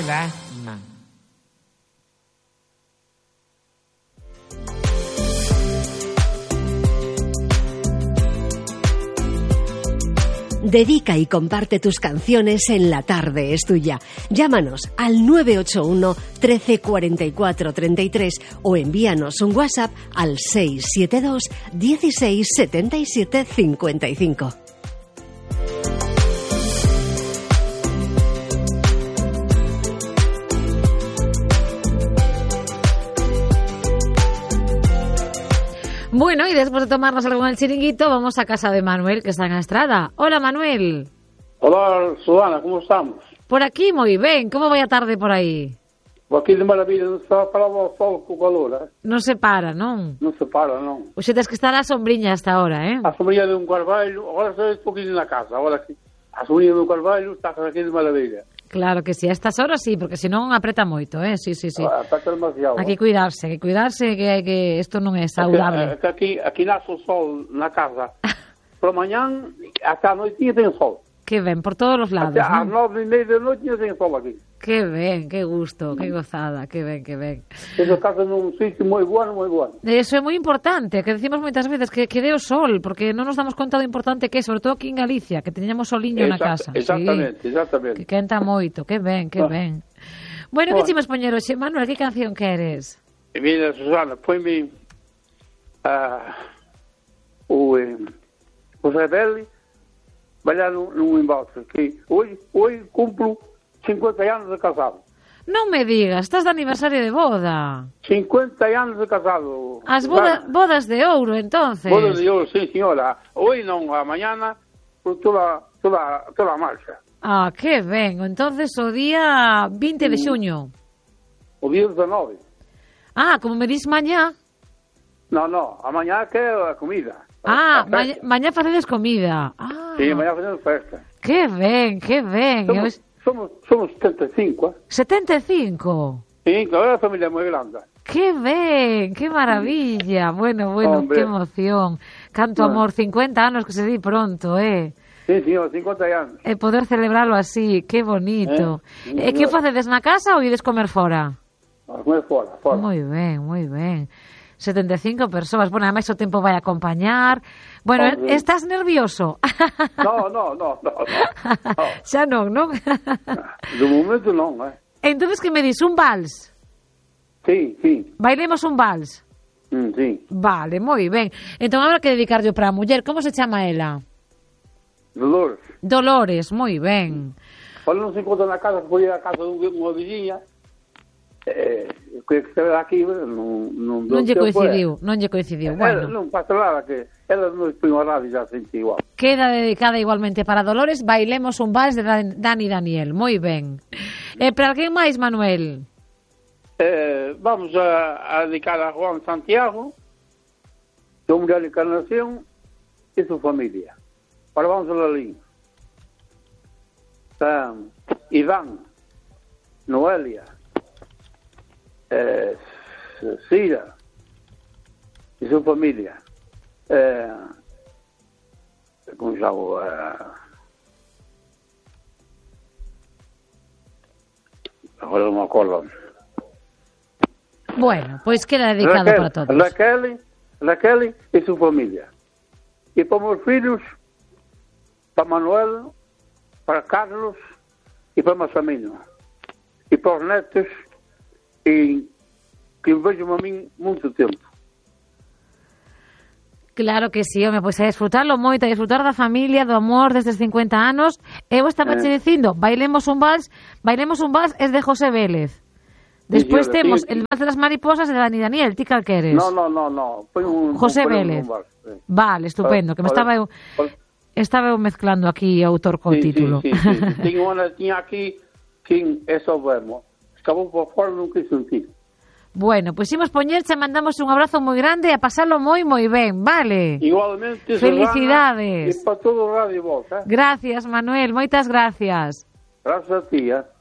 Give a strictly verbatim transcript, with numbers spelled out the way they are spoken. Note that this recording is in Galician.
Manuela, eh? No. Dedica y comparte tus canciones en La Tarde es Tuya. Llámanos al nueve ocho uno, trece, cuarenta y cuatro, treinta y tres o envíanos un WhatsApp al seis siete dos, dieciséis, setenta y siete, cincuenta y cinco. Bueno, y después de tomarnos algo en el chiringuito, vamos a casa de Manuel, que está en la estrada. Hola, Manuel. Hola, Susana, ¿cómo estamos? Por aquí, moi ben. Como vai a tarde por aí? Aquí de maravilla, non se para o sol co calor, eh? Non se para, non? Non se para, non. Oxe, tens que estar á sombriña hasta ahora, eh? A sombriña de un carvalho, agora estou aquí na casa, agora aquí. A sombriña de un carvalho está aquí de maravilla. Claro que sí, a estas horas sí, porque senón apreta moito, eh? Sí, sí, sí. Apreta demasiado. Hai que cuidarse, hai que cuidarse, que hai que isto non é saudable. É que, é que aquí, aquí nace o sol na casa. Por mañán, ata a noitinha ten sol. Que ben, por todos os lados, Ata non? as nove e media da noite ten sol aquí. Que ben, que gusto, que gozada, que ben, que ben. Tenho casa nun sitio moi bueno, moi bueno. Eso é moi importante, que decimos moitas veces que, que dé o sol, porque non nos damos conta do importante que é, sobre todo aquí en Galicia, que teñamos soliño na casa. Exactamente, sí, exactamente. Que quenta moito, que ben, que Ah. ben. Bueno, que chimos poñer hoxe, Manuel, que canción queres? E mira, Susana, põe-me uh, o eh, José Belli bailar num, num embalse, que hoje, hoje cumplo cincuenta anos de casado. Non me digas, estás de aniversario de boda. cincuenta anos de casado. As boda, bodas de ouro, entonces. Bodas de ouro, sí, señora. Hoy non, a mañana, por toda, toda, toda a marcha. Ah, que ben, entonces o día vinte de xuño. O día dezenove. Ah, como me dis mañá. No, no, a mañá que é a comida. Ah, A mañá, festa. mañá facedes comida. Ah, Sí, mañá facemos festa. que ben, que ben. Eu Somos, somos, somos setenta e cinco, eh? setenta e cinco. Sí, claro, a familia é moi grande. Que ben, que maravilla. Bueno, bueno, Hombre. que emoción. Canto Bueno. amor, cincuenta anos que se di pronto, eh. Sí, señor, cincuenta anos. E poder celebrarlo así, que bonito. Eh, E que facedes na casa ou ides comer fora? Moi fora, fora. Moi ben, moi ben. setenta e cinco persoas. Bueno, ademais o tempo vai acompañar. Bueno, Hombre. estás nervioso? No, no, no, no, no. no. Xa non, non? De momento non, eh? Entonces que me dis, un vals? Sí, sí, Bailemos un vals? mm, sí. Vale, moi ben. Entón, habrá que dedicarlle para a muller. Como se chama ela? Dolores. Dolores, moi ben. Quando non se encontra na casa, foi a casa dunha vizinha, eh, que se ve aquí, non... Non, Non lle coincidiu, non lle coincidiu. Ela, Bueno, non pasa nada, que ela non foi unha radio já sente igual. queda dedicada igualmente para Dolores. Bailemos un vals de Dan- Dani Daniel. Moi ben. E para alguén máis, Manuel? Eh, vamos a, a dedicar a Juan Santiago, que é un mulher de encarnación, e su familia. Ahora vamos a la línea. Está Iván, Noelia, eh, Cira y su familia. Eh, ¿Cómo se llama? Eh, ahora no me acuerdo. Bueno, pois queda dedicado Raquel, para todos. Raquel, Raquel y su familia. Y para mis hijos, para Manuel, para Carlos y para Massamino. Y para os netos, y que vejam a mí mucho tiempo. Claro que sí, home, pois a disfrutarlo moito, a disfrutar da familia, do amor destes cincuenta anos. Eu estaba che Eh. dicindo, bailemos un vals, bailemos un vals es de José Vélez. Despois Sí, temos sí. el vals de las mariposas de Dani Daniel, ti cal queres? No, no, no, no. Foi un, José un, Vélez. Un bar, sí. Vale, estupendo, que me Olha, estaba eu olha. estaba eu mezclando aquí autor co Sí, título. Sí, sí, sí. Tiña unha tiña aquí, que é só vermo. Acabou por fora, non quis sentir. Bueno, pois imos poñerche, mandamos un abrazo moi grande e a pasalo moi moi ben, vale? Igualmente, Felicidades. Susana, e para todo o Radio Voz, eh? Gracias, Manuel, moitas gracias. Gracias a ti, eh?